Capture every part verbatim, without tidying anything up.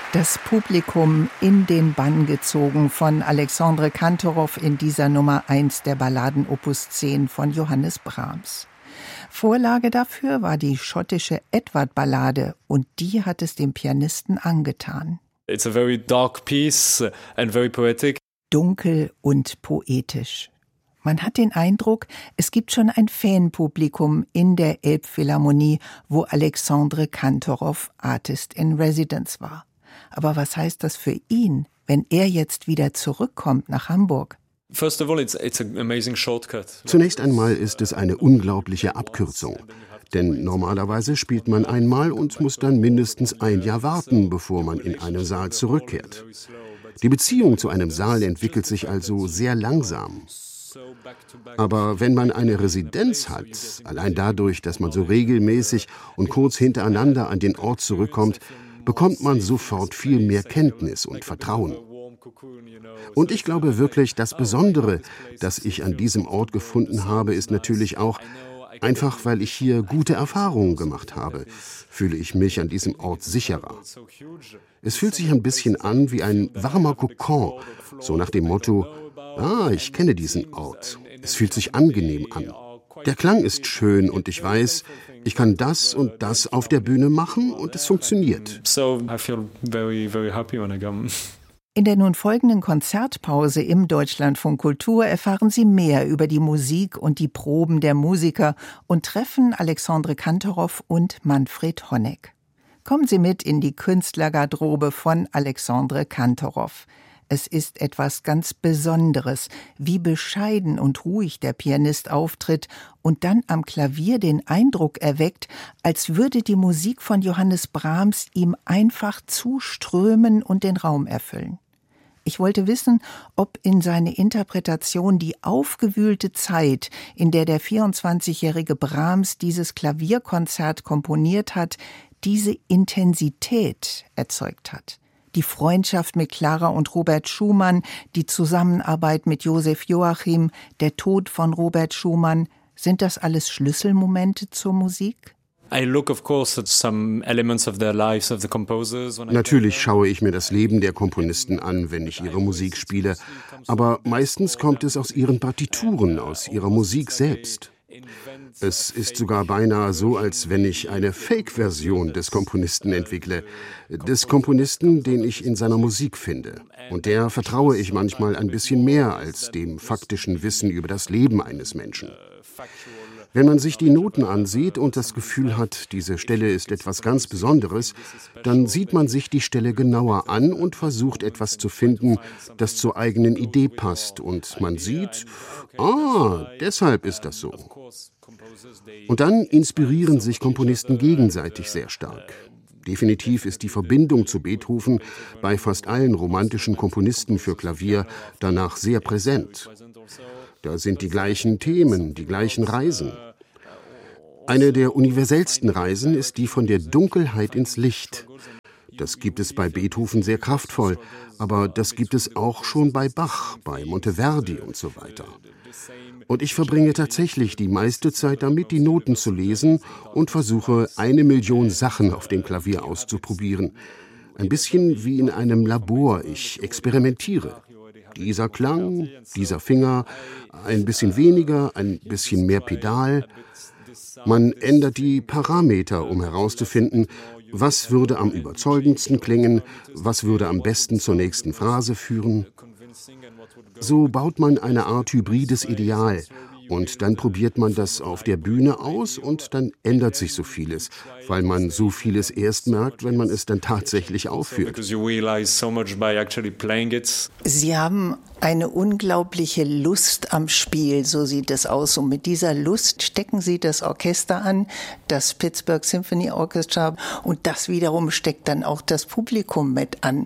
Das Publikum in den Bann gezogen von Alexandre Kantorov in dieser Nummer eins der Balladen Opus zehn von Johannes Brahms. Vorlage dafür war die schottische Edward-Ballade und die hat es dem Pianisten angetan. It's a very dark piece and very poetic. Dunkel und poetisch. Man hat den Eindruck, es gibt schon ein Fanpublikum in der Elbphilharmonie, wo Alexandre Kantorov Artist in Residence war. Aber was heißt das für ihn, wenn er jetzt wieder zurückkommt nach Hamburg? First of all, it's, it's an amazing shortcut. Zunächst einmal ist es eine unglaubliche Abkürzung. Denn normalerweise spielt man einmal und muss dann mindestens ein Jahr warten, bevor man in einen Saal zurückkehrt. Die Beziehung zu einem Saal entwickelt sich also sehr langsam. Aber wenn man eine Residenz hat, allein dadurch, dass man so regelmäßig und kurz hintereinander an den Ort zurückkommt, bekommt man sofort viel mehr Kenntnis und Vertrauen. Und ich glaube wirklich, das Besondere, das ich an diesem Ort gefunden habe, ist natürlich auch, einfach weil ich hier gute Erfahrungen gemacht habe, fühle ich mich an diesem Ort sicherer. Es fühlt sich ein bisschen an wie ein warmer Kokon, so nach dem Motto, ah, ich kenne diesen Ort. Es fühlt sich angenehm an. Der Klang ist schön und ich weiß, ich kann das und das auf der Bühne machen und es funktioniert. So I feel very, very happy when I come. In der nun folgenden Konzertpause im Deutschlandfunk Kultur erfahren Sie mehr über die Musik und die Proben der Musiker und treffen Alexandre Kantorov und Manfred Honeck. Kommen Sie mit in die Künstlergarderobe von Alexandre Kantorov. Es ist etwas ganz Besonderes, wie bescheiden und ruhig der Pianist auftritt und dann am Klavier den Eindruck erweckt, als würde die Musik von Johannes Brahms ihm einfach zuströmen und den Raum erfüllen. Ich wollte wissen, ob in seine Interpretation die aufgewühlte Zeit, in der der vierundzwanzigjährige Brahms dieses Klavierkonzert komponiert hat, diese Intensität erzeugt hat. Die Freundschaft mit Clara und Robert Schumann, die Zusammenarbeit mit Josef Joachim, der Tod von Robert Schumann, sind das alles Schlüsselmomente zur Musik? Natürlich schaue ich mir das Leben der Komponisten an, wenn ich ihre Musik spiele, aber meistens kommt es aus ihren Partituren, aus ihrer Musik selbst. Es ist sogar beinahe so, als wenn ich eine Fake-Version des Komponisten entwickle. Des Komponisten, den ich in seiner Musik finde. Und der vertraue ich manchmal ein bisschen mehr als dem faktischen Wissen über das Leben eines Menschen. Wenn man sich die Noten ansieht und das Gefühl hat, diese Stelle ist etwas ganz Besonderes, dann sieht man sich die Stelle genauer an und versucht etwas zu finden, das zur eigenen Idee passt. Und man sieht, ah, deshalb ist das so. Und dann inspirieren sich Komponisten gegenseitig sehr stark. Definitiv ist die Verbindung zu Beethoven bei fast allen romantischen Komponisten für Klavier danach sehr präsent. Da sind die gleichen Themen, die gleichen Reisen. Eine der universellsten Reisen ist die von der Dunkelheit ins Licht. Das gibt es bei Beethoven sehr kraftvoll, aber das gibt es auch schon bei Bach, bei Monteverdi und so weiter. Und ich verbringe tatsächlich die meiste Zeit damit, die Noten zu lesen und versuche, eine Million Sachen auf dem Klavier auszuprobieren. Ein bisschen wie in einem Labor, ich experimentiere. Dieser Klang, dieser Finger, ein bisschen weniger, ein bisschen mehr Pedal. Man ändert die Parameter, um herauszufinden, was würde am überzeugendsten klingen, was würde am besten zur nächsten Phrase führen. So baut man eine Art hybrides Ideal. Und dann probiert man das auf der Bühne aus und dann ändert sich so vieles, weil man so vieles erst merkt, wenn man es dann tatsächlich aufführt. Sie haben eine unglaubliche Lust am Spiel, so sieht es aus. Und mit dieser Lust stecken Sie das Orchester an, das Pittsburgh Symphony Orchestra, und das wiederum steckt dann auch das Publikum mit an.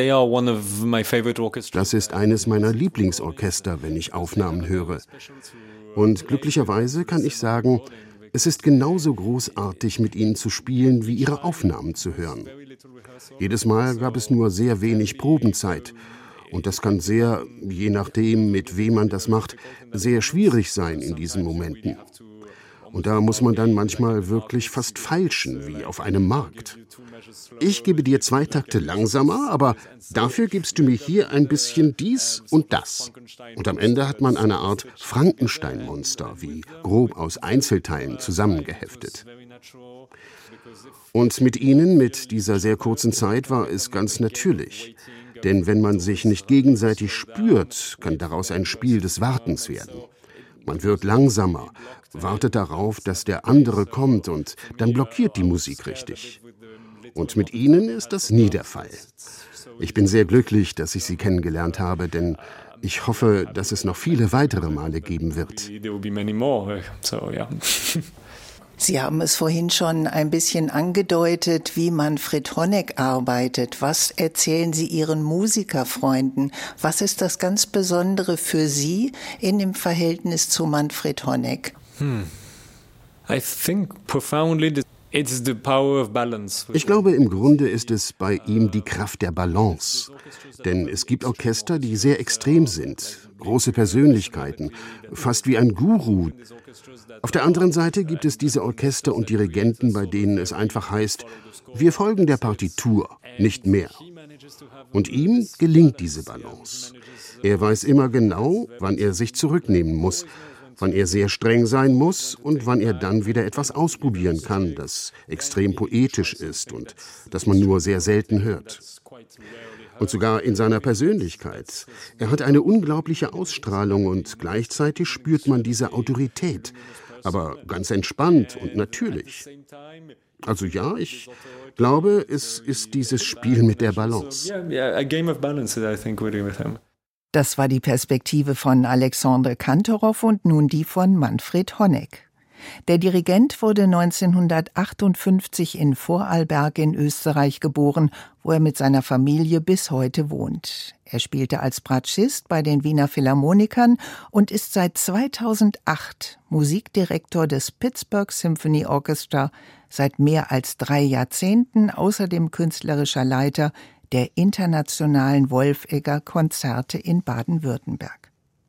Das ist eines meiner Lieblingsorchester, wenn ich Aufnahmen höre. Und glücklicherweise kann ich sagen, es ist genauso großartig, mit ihnen zu spielen, wie ihre Aufnahmen zu hören. Jedes Mal gab es nur sehr wenig Probenzeit. Und das kann sehr, je nachdem, mit wem man das macht, sehr schwierig sein in diesen Momenten. Und da muss man dann manchmal wirklich fast feilschen, wie auf einem Markt. Ich gebe dir zwei Takte langsamer, aber dafür gibst du mir hier ein bisschen dies und das. Und am Ende hat man eine Art Frankenstein-Monster, wie grob aus Einzelteilen zusammengeheftet. Und mit ihnen, mit dieser sehr kurzen Zeit, war es ganz natürlich. Denn wenn man sich nicht gegenseitig spürt, kann daraus ein Spiel des Wartens werden. Man wird langsamer, wartet darauf, dass der andere kommt und dann blockiert die Musik richtig. Und mit ihnen ist das nie der Fall. Ich bin sehr glücklich, dass ich sie kennengelernt habe, denn ich hoffe, dass es noch viele weitere Male geben wird. Sie haben es vorhin schon ein bisschen angedeutet, wie Manfred Honeck arbeitet. Was erzählen Sie Ihren Musikerfreunden? Was ist das ganz Besondere für Sie in dem Verhältnis zu Manfred Honeck? Hmm. I think profoundly that it's the power of balance. Ich glaube, im Grunde ist es bei ihm die Kraft der Balance. Denn es gibt Orchester, die sehr extrem sind, große Persönlichkeiten, fast wie ein Guru. Auf der anderen Seite gibt es diese Orchester und Dirigenten, bei denen es einfach heißt, wir folgen der Partitur, nicht mehr. Und ihm gelingt diese Balance. Er weiß immer genau, wann er sich zurücknehmen muss, wann er sehr streng sein muss und wann er dann wieder etwas ausprobieren kann, das extrem poetisch ist und das man nur sehr selten hört. Und sogar in seiner Persönlichkeit. Er hat eine unglaubliche Ausstrahlung und gleichzeitig spürt man diese Autorität, aber ganz entspannt und natürlich. Also ja, ich glaube, es ist dieses Spiel mit der Balance. Das war die Perspektive von Alexandre Kantorov und nun die von Manfred Honeck. Der Dirigent wurde neunzehnhundertachtundfünfzig in Vorarlberg in Österreich geboren, wo er mit seiner Familie bis heute wohnt. Er spielte als Bratschist bei den Wiener Philharmonikern und ist seit zweitausendacht Musikdirektor des Pittsburgh Symphony Orchestra, seit mehr als drei Jahrzehnten außerdem künstlerischer Leiter der internationalen Wolfegger Konzerte in Baden-Württemberg.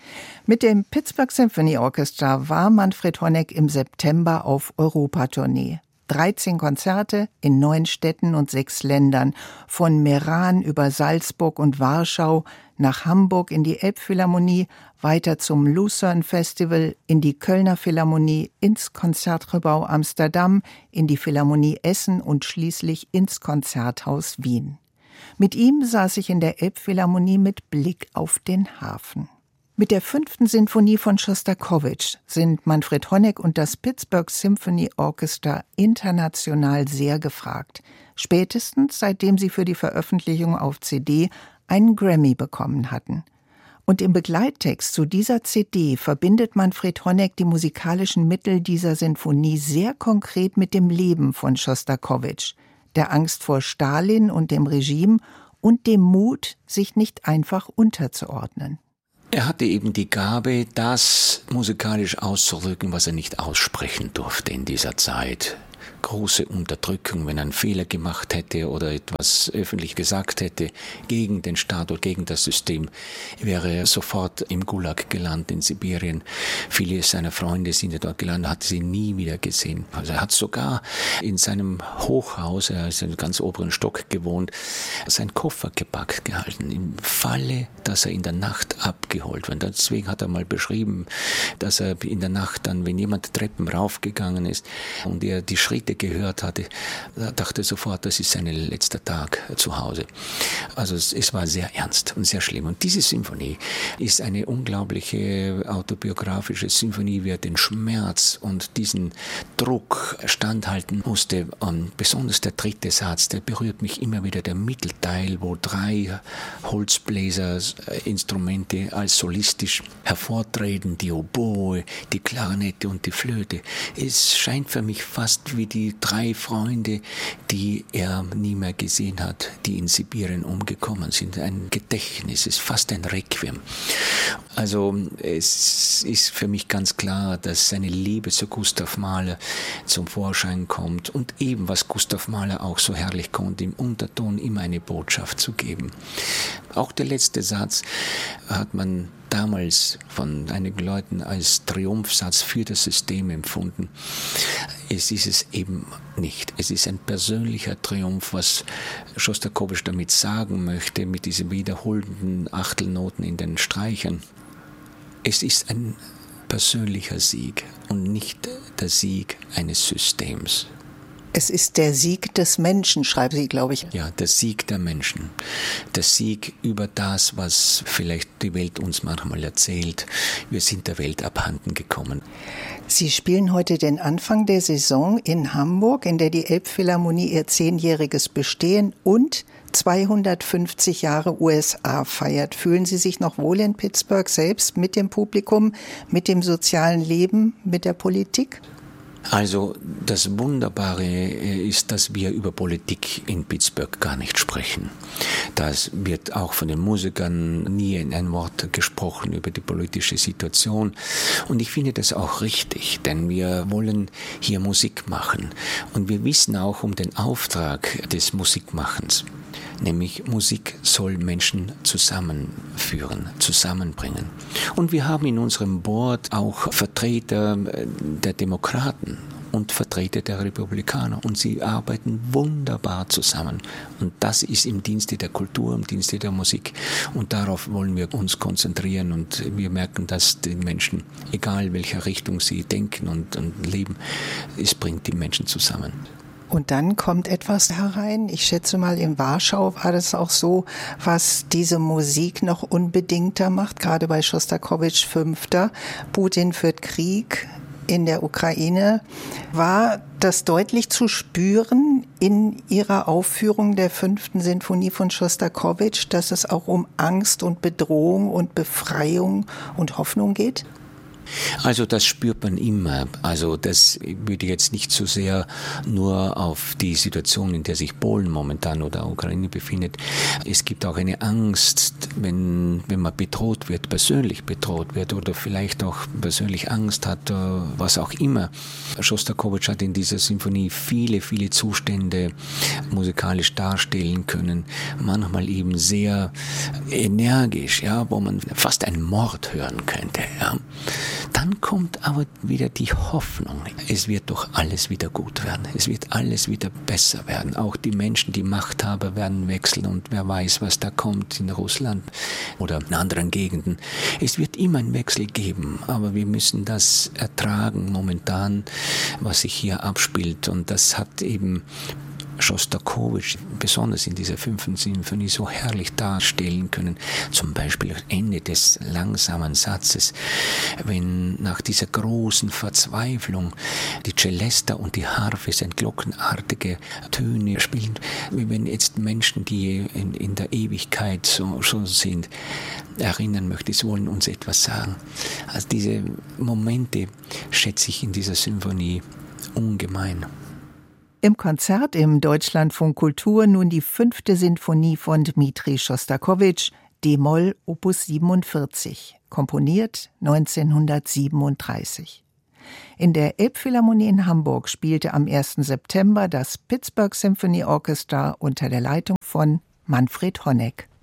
Mit dem Pittsburgh Symphony Orchestra war Manfred Honeck im September auf Europatournee. dreizehn Konzerte in neun Städten und sechs Ländern, von Meran über Salzburg und Warschau nach Hamburg in die Elbphilharmonie, weiter zum Lucerne Festival, in die Kölner Philharmonie, ins Konzertgebouw Amsterdam, in die Philharmonie Essen und schließlich ins Konzerthaus Wien. Mit ihm saß ich in der Elbphilharmonie mit Blick auf den Hafen. Mit der fünften Sinfonie von Schostakowitsch sind Manfred Honeck und das Pittsburgh Symphony Orchestra international sehr gefragt. Spätestens seitdem sie für die Veröffentlichung auf C D einen Grammy bekommen hatten. Und im Begleittext zu dieser C D verbindet Manfred Honeck die musikalischen Mittel dieser Sinfonie sehr konkret mit dem Leben von Schostakowitsch, der Angst vor Stalin und dem Regime und dem Mut, sich nicht einfach unterzuordnen. Er hatte eben die Gabe, das musikalisch auszudrücken, was er nicht aussprechen durfte in dieser Zeit. Große Unterdrückung, wenn er einen Fehler gemacht hätte oder etwas öffentlich gesagt hätte gegen den Staat oder gegen das System, wäre er sofort im Gulag gelandet in Sibirien. Viele seiner Freunde sind ja dort gelandet, hat sie nie wieder gesehen. Also er hat sogar in seinem Hochhaus, er ist im ganz oberen Stock gewohnt, seinen Koffer gepackt gehalten, im Falle, dass er in der Nacht abgeholt wird. Deswegen hat er mal beschrieben, dass er in der Nacht dann, wenn jemand Treppen raufgegangen ist und er die Schritte gehört hatte, dachte sofort, das ist sein letzter Tag zu Hause. Also es, es war sehr ernst und sehr schlimm. Und diese Symphonie ist eine unglaubliche autobiografische Symphonie, wie er den Schmerz und diesen Druck standhalten musste. Und besonders der dritte Satz, der berührt mich immer wieder, der Mittelteil, wo drei Holzbläser-Instrumente als solistisch hervortreten, die Oboe, die Klarinette und die Flöte. Es scheint für mich fast wie die drei Freunde, die er nie mehr gesehen hat, die in Sibirien umgekommen sind. Ein Gedächtnis, es ist fast ein Requiem. Also es ist für mich ganz klar, dass seine Liebe zu Gustav Mahler zum Vorschein kommt und eben, was Gustav Mahler auch so herrlich konnte, im Unterton immer eine Botschaft zu geben. Auch der letzte Satz hat man damals von einigen Leuten als Triumphsatz für das System empfunden. Es ist es eben nicht. Es ist ein persönlicher Triumph, was Schostakowitsch damit sagen möchte, mit diesen wiederholenden Achtelnoten in den Streichern. Es ist ein persönlicher Sieg und nicht der Sieg eines Systems. Es ist der Sieg des Menschen, schreiben Sie, glaube ich. Ja, der Sieg der Menschen. Der Sieg über das, was vielleicht die Welt uns manchmal erzählt. Wir sind der Welt abhanden gekommen. Sie spielen heute den Anfang der Saison in Hamburg, in der die Elbphilharmonie ihr zehnjähriges Bestehen und zweihundertfünfzig Jahre U S A feiert. Fühlen Sie sich noch wohl in Pittsburgh selbst, mit dem Publikum, mit dem sozialen Leben, mit der Politik? Also das Wunderbare ist, dass wir über Politik in Pittsburgh gar nicht sprechen. Das wird auch von den Musikern nie in ein Wort gesprochen über die politische Situation. Und ich finde das auch richtig, denn wir wollen hier Musik machen. Und wir wissen auch um den Auftrag des Musikmachens. Nämlich Musik soll Menschen zusammenführen, zusammenbringen. Und wir haben in unserem Board auch Vertreter der Demokraten und Vertreter der Republikaner. Und sie arbeiten wunderbar zusammen. Und das ist im Dienste der Kultur, im Dienste der Musik. Und darauf wollen wir uns konzentrieren. Und wir merken, dass die Menschen, egal welcher Richtung sie denken und, und leben, es bringt die Menschen zusammen. Und dann kommt etwas herein, ich schätze mal in Warschau war das auch so, was diese Musik noch unbedingter macht, gerade bei Schostakowitsch Fünfter. Putin führt Krieg in der Ukraine. War das deutlich zu spüren in Ihrer Aufführung der fünften Sinfonie von Schostakowitsch, dass es auch um Angst und Bedrohung und Befreiung und Hoffnung geht? Also das spürt man immer. Also das würde jetzt nicht so sehr nur auf die Situation, in der sich Polen momentan oder Ukraine befindet. Es gibt auch eine Angst, wenn, wenn man bedroht wird, persönlich bedroht wird oder vielleicht auch persönlich Angst hat, was auch immer. Schostakowitsch hat in dieser Sinfonie viele, viele Zustände musikalisch darstellen können. Manchmal eben sehr energisch, ja, wo man fast einen Mord hören könnte, ja. Dann kommt aber wieder die Hoffnung. Es wird doch alles wieder gut werden. Es wird alles wieder besser werden. Auch die Menschen, die Machthaber werden wechseln und wer weiß, was da kommt in Russland oder in anderen Gegenden. Es wird immer einen Wechsel geben, aber wir müssen das ertragen momentan, was sich hier abspielt. Und das hat eben Schostakowitsch besonders in dieser fünften Sinfonie so herrlich darstellen können. Zum Beispiel am Ende des langsamen Satzes, wenn nach dieser großen Verzweiflung die Celesta und die Harfe sind glockenartige Töne spielen, wie wenn jetzt Menschen, die in, in der Ewigkeit so, so sind, erinnern möchte, sie wollen uns etwas sagen. Also diese Momente schätze ich in dieser Sinfonie ungemein. Im Konzert im Deutschlandfunk Kultur nun die fünfte Sinfonie von Dmitri Schostakowitsch, D-Moll Opus siebenundvierzig, komponiert neunzehnhundertsiebenunddreißig. In der Elbphilharmonie in Hamburg spielte am ersten September das Pittsburgh Symphony Orchestra unter der Leitung von Manfred Honeck.